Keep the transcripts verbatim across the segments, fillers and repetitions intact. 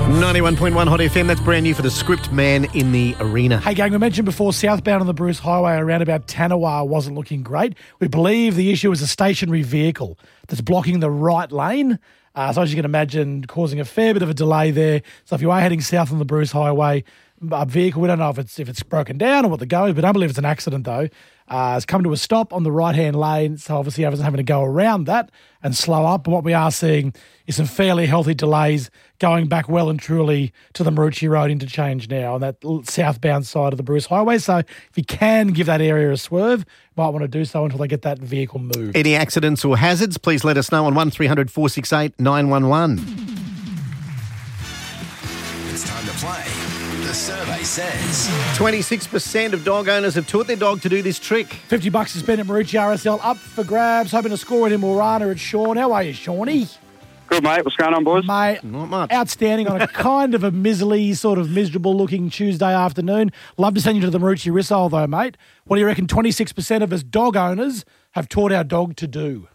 ninety-one point one Hot F M, that's brand new for the Script Man in the Arena. Hey gang, we mentioned before southbound on the Bruce Highway around about Tanawa wasn't looking great. We believe the issue is a stationary vehicle that's blocking the right lane. Uh, so as you can imagine, causing a fair bit of a delay there. So if you are heading south on the Bruce Highway, a vehicle, we don't know if it's if it's broken down or what the go is, but I don't believe it's an accident though. Uh, it's come to a stop on the right-hand lane, so obviously everyone's having to go around that and slow up. But what we are seeing is some fairly healthy delays going back well and truly to the Maroochy Road interchange now on that southbound side of the Bruce Highway. So if you can give that area a swerve, you might want to do so until they get that vehicle moved. Any accidents or hazards, please let us know on one three hundred four six eight nine one one. It's time to play. The survey says twenty-six percent of dog owners have taught their dog to do this trick. fifty bucks to spend at Maroochy R S L up for grabs. Hoping to score it in Morana at Sean. How are you, Shawnee? Good, mate. What's going on, boys? Mate, Not much. outstanding on a kind of a miserly, sort of miserable-looking Tuesday afternoon. Love to send you to the Maroochy Rissole, though, mate. What do you reckon twenty-six percent of us dog owners have taught our dog to do?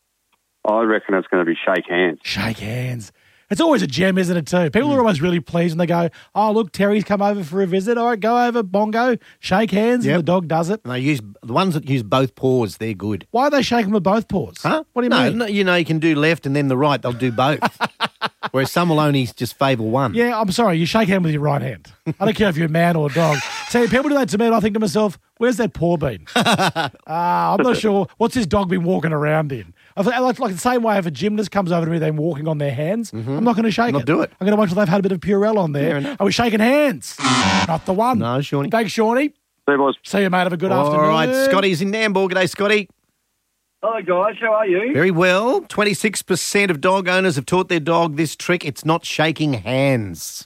I reckon it's going to be shake hands. Shake hands. It's always a gem, isn't it, too? People are always really pleased when they go, oh, look, Terry's come over for a visit. All right, go over, bongo, shake hands, Yep. and the dog does it. And they use the ones that use both paws, they're good. Why are they shaking with both paws? Huh? What do you no, mean? No, you know, you can do left and then the right. They'll do both. Whereas some will only just favour one. Yeah, I'm sorry. You shake hand with your right hand. I don't care if you're a man or a dog. See, people do that to me, and I think to myself, where's that paw been? uh, I'm not sure. What's this dog been walking around in? I feel like, like the same way if a gymnast comes over to me, they're walking on their hands. I'm not going to shake Not it. do it. I'm going to wait till they've had a bit of Purell on Fair there. enough. Are we shaking hands? Not the one. No, Shawnee. Thanks, Shawnee. See you, boys. See you, mate. Have a good All afternoon. right, Scotty's in Nambour. G'day, Scotty. Hello, guys. How are you? Very well. twenty-six percent of dog owners have taught their dog this trick. It's not shaking hands.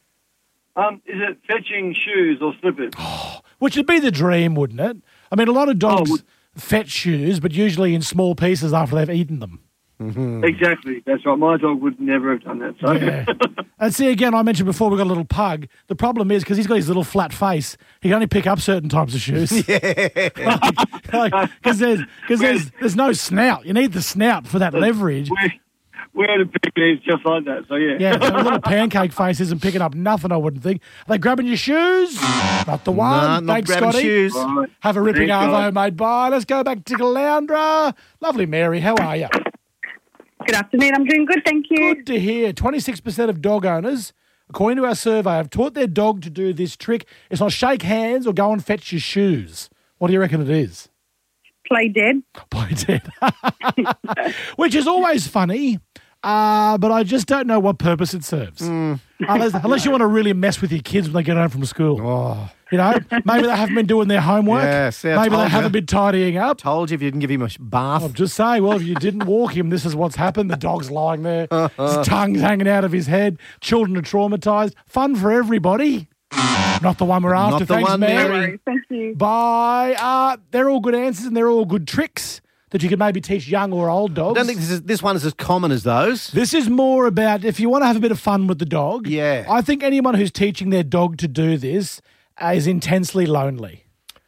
Um, is it fetching shoes or slippers? Which would be the dream, wouldn't it? I mean, a lot of dogs Oh, would- fetch shoes, but usually in small pieces after they've eaten them. Exactly. That's right. My dog would never have done that. So. Yeah. And see, again, I mentioned before we've got a little pug. The problem is, because he's got his little flat face, he can only pick up certain types of shoes. Yeah. Because there's, cause there's, there's no snout. You need the snout for that leverage. we, we had a picnic just like that. So, yeah. Yeah, so a little pancake face isn't picking up nothing, I wouldn't think. Are they grabbing your shoes? Not the one. No, not Thanks, grabbing Scotty. shoes. Right. Have a ripping Thanks, arvo, guys. mate. Bye. Let's go back to Caloundra. Lovely Mary, how are you? Good afternoon. I'm doing good, thank you. Good to hear. twenty-six percent of dog owners, according to our survey, have taught their dog to do this trick. It's not shake hands or go and fetch your shoes. What do you reckon it is? Play dead. Play dead. Which is always funny, uh, but I just don't know what purpose it serves. Unless, unless you want to really mess with your kids when they get home from school. Oh, You know, maybe they haven't been doing their homework. Yes, yeah, maybe they told haven't you. been tidying up. told you if you didn't give him a sh- bath. I'm just saying, well, if you didn't walk him, this is what's happened. The dog's lying there, his tongue's hanging out of his head. Children are traumatised. Fun for everybody. Not the one we're after. Not the Thanks, one, No Mary. Mary. worries. Thank you. Bye. Uh, they're all good answers and they're all good tricks that you could maybe teach young or old I dogs. don't think this, is, this one is as common as those. This is more about if you want to have a bit of fun with the dog. Yeah. I think anyone who's teaching their dog to do this uh, is intensely lonely.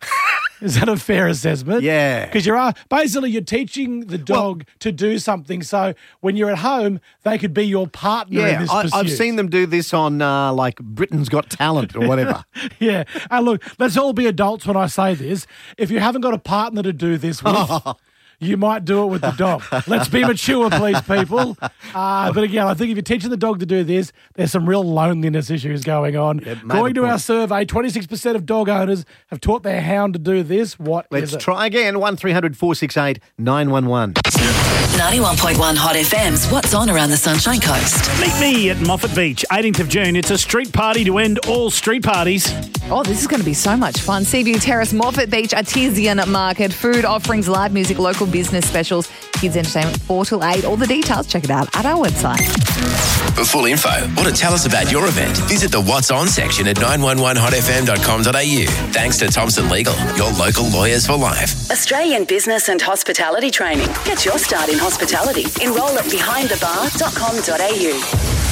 Is that a fair assessment? Yeah. Because you're uh, basically you're teaching the dog to do something. So when you're at home, they could be your partner in Yeah, this I, pursuit. I've seen them do this on uh, like Britain's Got Talent or whatever. Yeah. And look, let's all be adults when I say this. If you haven't got a partner to do this with, you might do it with the dog. Let's be mature, please, people. Uh, but again, I think if you're teaching the dog to do this, there's some real loneliness issues going on. Yeah, made According the to our point. survey, twenty-six percent of dog owners have taught their hound to do this. What Let's is it? try again. one three hundred four six eight nine one one. ninety-one point one Hot F M's What's On Around the Sunshine Coast. Meet me at Moffat Beach, eighteenth of June. It's a street party to end all street parties. Oh, this is going to be so much fun. Seaview Terrace, Moffat Beach, Artesian Market, food offerings, live music, local business specials, kids entertainment four till eight. All the details, check it out at our website. For full info or to tell us about your event, visit the What's On section at nine one one hot f m dot com dot a u. Thanks to Thompson Legal, your local lawyers for life. Australian business and hospitality training. Get your start in hospitality. Enroll at behind the bar dot com dot a u.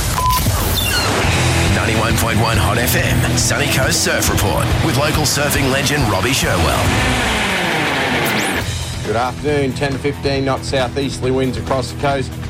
ninety-one point one Hot F M, Sunny Coast Surf Report with local surfing legend Robbie Sherwell. Good afternoon. ten to fifteen knot southeasterly winds across the coast.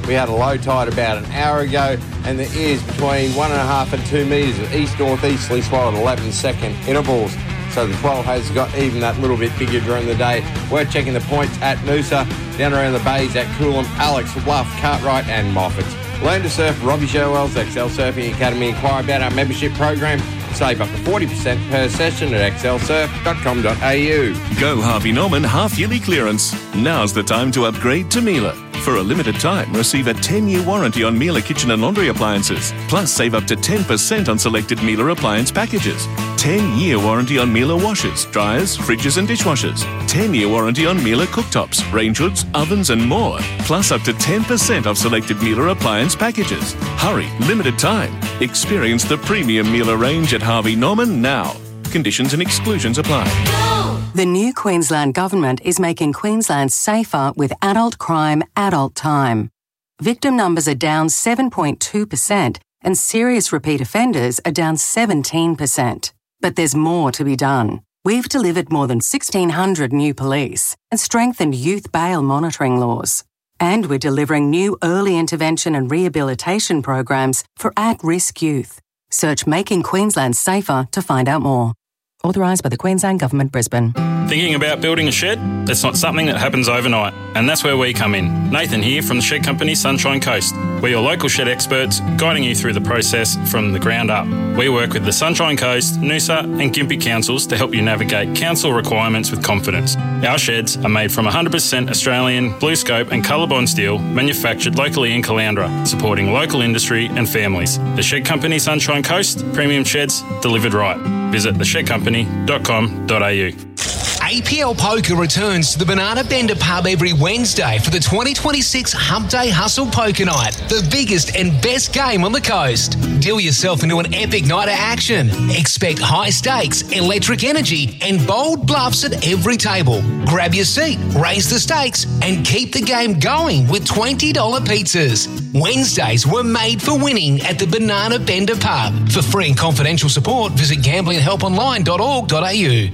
We had a low tide about an hour ago, and there is between one and a half and two metres of east-northeasterly swell at eleven second intervals. So the swell has got even that little bit bigger during the day. We're checking the points at Noosa, down around the bays at Coolum, Alex, Bluff, Cartwright and Moffat. Learn to surf, Robbie Sherwell's Excel Surfing Academy. Inquire about our membership program. Save up to forty percent per session at excel surf dot com dot a u. Go Harvey Norman half-yearly clearance. Now's the time to upgrade to Miele. For a limited time, receive a ten-year warranty on Miele kitchen and laundry appliances. Plus, save up to ten percent on selected Miele appliance packages. ten-year warranty on Miele washers, dryers, fridges and dishwashers. ten-year warranty on Miele cooktops, range hoods, ovens and more. Plus, up to ten percent off selected Miele appliance packages. Hurry, limited time. Experience the premium Miele range at Harvey Norman now. Conditions and exclusions apply. The new Queensland Government is making Queensland safer with adult crime, adult time. Victim numbers are down seven point two percent and serious repeat offenders are down seventeen percent. But there's more to be done. We've delivered more than sixteen hundred new police and strengthened youth bail monitoring laws. And we're delivering new early intervention and rehabilitation programs for at-risk youth. Search Making Queensland Safer to find out more. Authorised by the Queensland Government, Brisbane. Thinking about building a shed? That's not something that happens overnight, and that's where we come in. Nathan here from the shed company Sunshine Coast. We're your local shed experts, guiding you through the process from the ground up. We work with the Sunshine Coast, Noosa and Gympie councils to help you navigate council requirements with confidence. Our sheds are made from one hundred percent Australian BlueScope and Colorbond steel, manufactured locally in Caloundra, supporting local industry and families. The shed company Sunshine Coast, premium sheds delivered right. Visit the shed company dot com dot a u. A P L Poker returns to the Banana Bender pub every Wednesday for the twenty twenty-six Hump Day Hustle Poker Night, the biggest and best game on the coast. Deal yourself into an epic night of action. Expect high stakes, electric energy, and bold bluffs at every table. Grab your seat, raise the stakes, and keep the game going with twenty dollars pizzas. Wednesdays were made for winning at the Banana Bender pub. For free and confidential support, visit gambling help online dot org dot a u.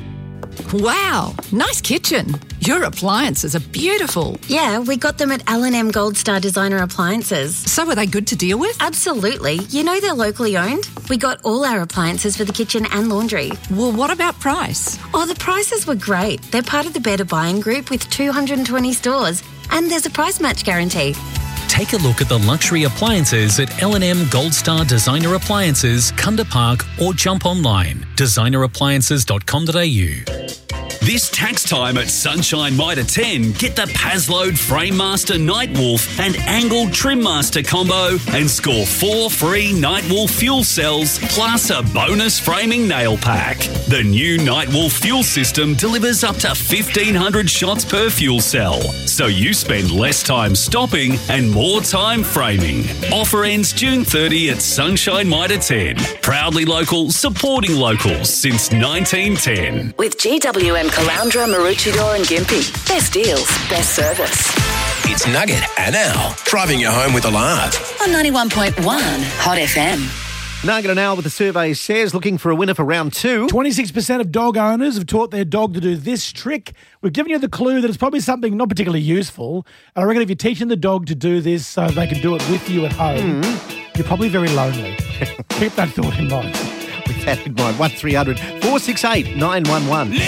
Wow, nice kitchen. Your appliances are beautiful. Yeah, we got them at L and M Gold Star Designer Appliances. So are they good to deal with? Absolutely. You know they're locally owned. We got all our appliances for the kitchen and laundry. Well, what about price? Oh, the prices were great. They're part of the Better Buying Group with two hundred twenty stores. And there's a price match guarantee. Take a look at the luxury appliances at L and M Gold Star Designer Appliances, Kunda Park, or jump online, designer appliances dot com dot a u. This tax time at Sunshine Mitre ten, get the Pazload Frame Master Nightwolf and Angled Trim Master combo and score four free Nightwolf fuel cells plus a bonus framing nail pack. The new Nightwolf fuel system delivers up to fifteen hundred shots per fuel cell, so you spend less time stopping and more time framing. Offer ends June thirtieth at Sunshine Mitre ten. Proudly local, supporting locals since nineteen ten. With G W M Caloundra, Maroochydore and Gympie. Best deals, best service. It's Nugget and Al, driving you home with a laugh. On ninety-one point one Hot F M. Nugget and Al with the survey says, looking for a winner for round two. twenty-six percent of dog owners have taught their dog to do this trick. We've given you the clue that it's probably something not particularly useful. And I reckon if you're teaching the dog to do this so they can do it with you at home, mm. you're probably very lonely. Keep that thought in mind. With that in mind, one three hundred four six eight nine one one.